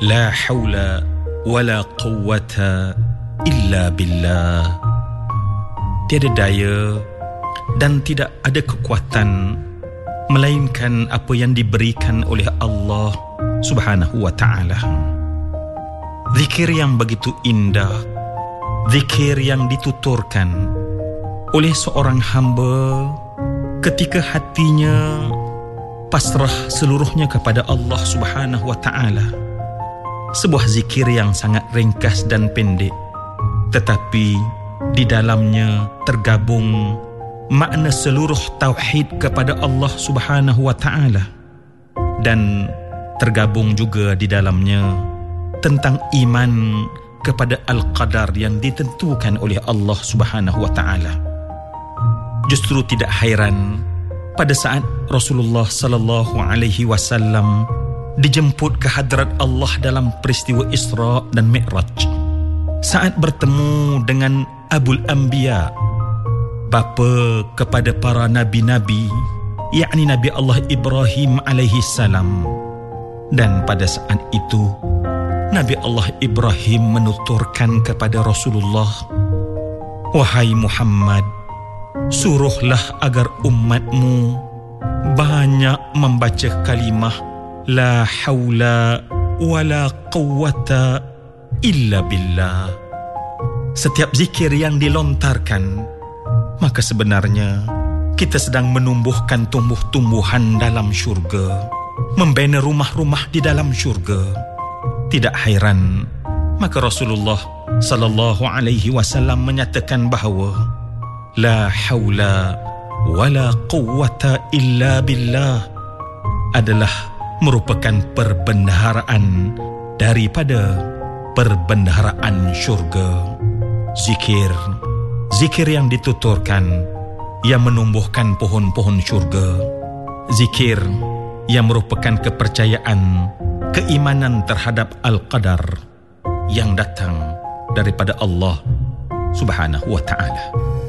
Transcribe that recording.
La haula wala quwwata illa billah. Tiada daya dan tidak ada kekuatan melainkan apa yang diberikan oleh Allah Subhanahu wa ta'ala. Zikir yang begitu indah, zikir yang dituturkan oleh seorang hamba ketika hatinya pasrah seluruhnya kepada Allah Subhanahu wa ta'ala. Sebuah zikir yang sangat ringkas dan pendek, tetapi di dalamnya tergabung makna seluruh tauhid kepada Allah Subhanahu wa ta'ala, dan tergabung juga di dalamnya tentang iman kepada al-qadar yang ditentukan oleh Allah Subhanahu wa ta'ala. Justru tidak hairan pada saat Rasulullah sallallahu alaihi wasallam dijemput ke hadrat Allah dalam peristiwa Isra dan Mi'raj. Saat bertemu dengan Abul Anbiya, bapa kepada para nabi-nabi, yakni Nabi Allah Ibrahim alaihi salam. Dan pada saat itu Nabi Allah Ibrahim menuturkan kepada Rasulullah, "Wahai Muhammad, suruhlah agar umatmu banyak membaca kalimah La haula wala quwwata illa billah." Setiap zikir yang dilontarkan, maka sebenarnya kita sedang menumbuhkan tumbuh-tumbuhan dalam syurga, membina rumah-rumah di dalam syurga. Tidak hairan, maka Rasulullah sallallahu alaihi wasallam menyatakan bahawa La haula wala quwwata illa billah adalah merupakan perbendaharaan daripada perbendaharaan syurga. Zikir yang dituturkan yang menumbuhkan pohon-pohon syurga. Zikir yang merupakan kepercayaan, keimanan terhadap al-qadar yang datang daripada Allah Subhanahu wa ta'ala.